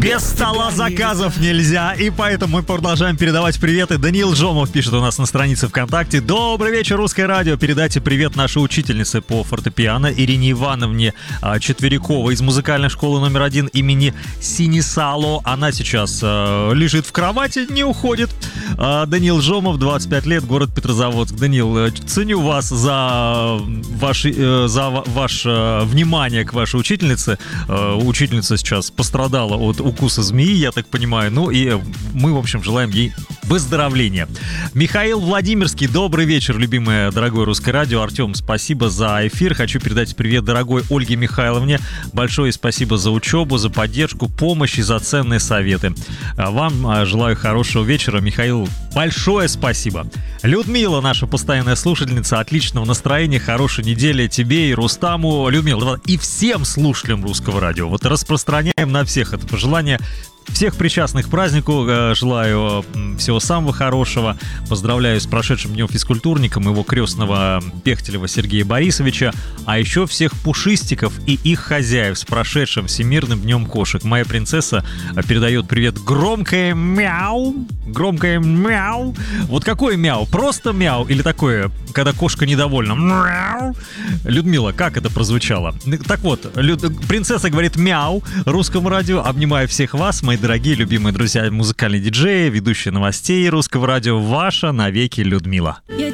Без стола заказов нельзя, и поэтому мы продолжаем передавать приветы. Даниил Жомов пишет у нас на странице ВКонтакте: добрый вечер, Русское радио. Передайте привет нашей учительнице по фортепиано Ирине Ивановне Четверяковой из музыкальной школы номер 1 имени Синисало. Она сейчас лежит в кровати, не уходит. Даниил Жомов, 25 лет, город Петрозаводск. Даниил, ценю вас за ваше внимание к вашей учительнице. Учительница сейчас пострадала от укуса змеи, я так понимаю. Ну и мы, в общем, желаем ей выздоровления. Михаил Владимирский, добрый вечер, любимое, дорогое Русское радио. Артем, спасибо за эфир. Хочу передать привет дорогой Ольге Михайловне. Большое спасибо за учебу, за поддержку, помощь и за ценные советы. Вам желаю хорошего вечера, Михаил. Большое спасибо. Людмила, наша постоянная слушательница, отличного настроения, хорошей недели тебе и Рустаму. Людмила, и всем слушателям Русского радио. Вот распространяем на всех это пожелание. Всех причастных к празднику желаю всего самого хорошего. Поздравляю с прошедшим днем физкультурника, моего крестного Пехтелева Сергея Борисовича. А еще всех пушистиков и их хозяев с прошедшим Всемирным днем кошек. Моя принцесса передает привет. Громкое мяу. Громкое мяу. Вот какое мяу? Просто мяу или такое, когда кошка недовольна? Мяу. Людмила, как это прозвучало? Так вот, принцесса говорит мяу Русскому радио. Обнимаю всех вас, мои дорогие, любимые друзья, музыкальные диджеи, ведущие новостей Русского радио, ваша навеки Людмила. Я